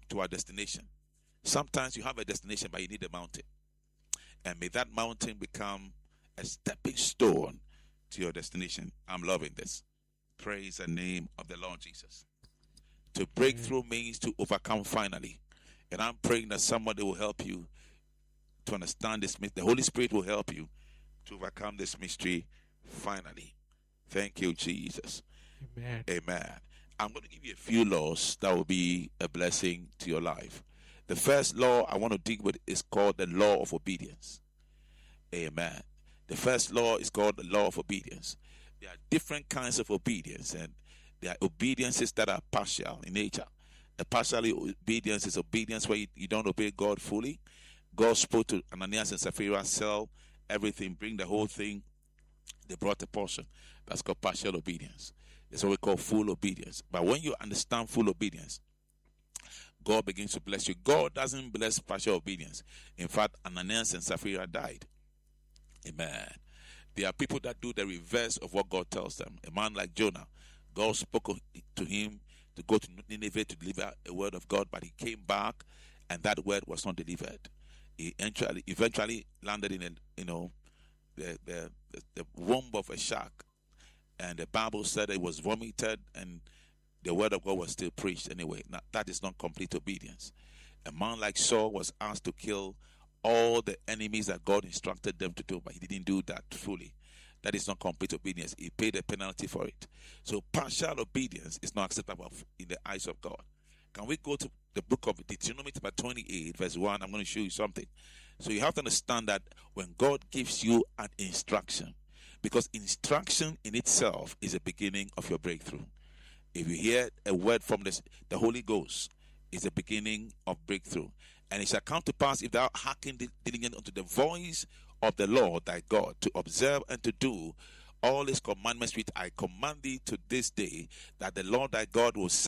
to our destination. Sometimes you have a destination, but you need a mountain. And may that mountain become a stepping stone to your destination. I'm loving this. Praise the name of the Lord Jesus. To break through means to overcome finally. And I'm praying that somebody will help you to understand this. The Holy Spirit will help you to overcome this mystery finally. Thank you, Jesus. Amen. Amen. I'm going to give you a few laws that will be a blessing to your life. The first law I want to deal with is called the law of obedience. Amen. The first law is called the law of obedience. There are different kinds of obedience, and there are obediences that are partial in nature. A partial obedience is obedience where you don't obey God fully. God spoke to Ananias and Sapphira, sell everything, bring the whole thing. They brought a portion. That's called partial obedience. That's what we call full obedience. But when you understand full obedience, God begins to bless you. God doesn't bless partial obedience. In fact, Ananias and Sapphira died. Amen. There are people that do the reverse of what God tells them. A man like Jonah, God spoke to him to go to Nineveh to deliver a word of God, but he came back and that word was not delivered. He eventually landed in the womb of a shark, and the Bible said it was vomited, and the word of God was still preached anyway. Now, that is not complete obedience. A man like Saul was asked to kill all the enemies that God instructed them to do, but he didn't do that fully. That is not complete obedience. He paid a penalty for it. So partial obedience is not acceptable in the eyes of God. Can we go to the book of Deuteronomy chapter 28 verse 1? I'm going to show you something. So you have to understand that when God gives you an instruction, because instruction in itself is the beginning of your breakthrough. If you hear a word from the Holy Ghost, is the beginning of breakthrough. And it shall come to pass, if thou hearken diligently unto the voice of the Lord thy God, to observe and to do all his commandments which I command thee to this day, that the Lord thy God will